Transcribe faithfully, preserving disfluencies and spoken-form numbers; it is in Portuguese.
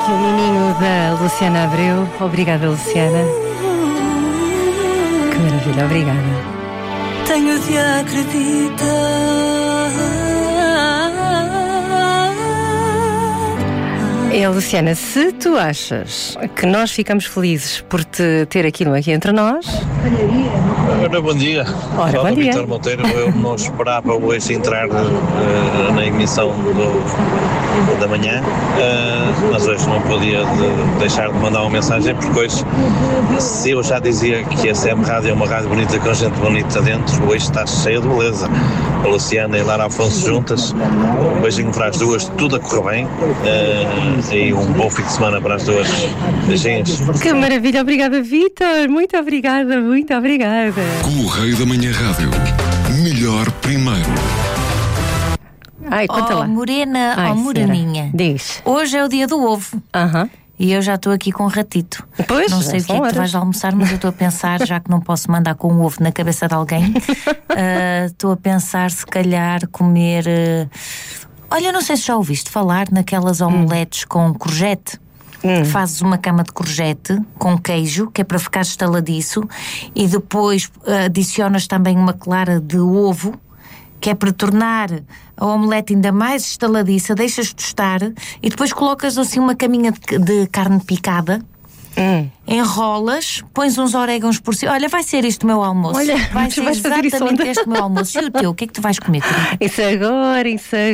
aqui o Mininho da Luciana Abreu. Obrigada, Luciana. Que maravilha, obrigada. Tenho de acreditar. É, Luciana, se tu achas que nós ficamos felizes por te ter aqui no Aqui Entre Nós... Ora, bom dia. Ora, Fala bom dia. Vítor Monteiro. Eu não esperava hoje entrar uh, na emissão do, da manhã, uh, mas hoje não podia de, deixar de mandar uma mensagem, porque hoje, se eu já dizia que a C M Rádio é uma rádio bonita com gente bonita dentro, hoje está cheia de beleza. A Luciana e a Lara Afonso juntas. Um beijinho para as duas, tudo a correr bem, uh, e um bom fim de semana para as duas. Beijinhos. Que maravilha, obrigada, Vítor. Muito obrigada, muito obrigada. Correio da Manhã Rádio. Melhor primeiro. Ai, conta Oh, lá. Morena, Ai, oh, Moreninha. Diz. Hoje é o dia do ovo. Aham. E eu já estou aqui com um ratito. Pois, não já sei o que são é que tu horas. vais almoçar, mas eu estou a pensar, já que não posso mandar com um ovo na cabeça de alguém, ah, estou a pensar se calhar comer. Uh... Olha, não sei se já ouviste falar naquelas omeletes hum. com courgette. Hum. Fazes uma cama de courgette com queijo, que é para ficar estaladiço, e depois uh, adicionas também uma clara de ovo, que é para tornar a omelete ainda mais estaladiça, deixas tostar e depois colocas assim uma caminha de, de carne picada, hum. enrolas, pões uns orégãos por cima. Olha, vai ser isto o meu almoço. Olha, vai ser vais fazer exatamente isso este o meu almoço. E o teu? O que é que tu vais comer, querida? Isso agora, isso agora.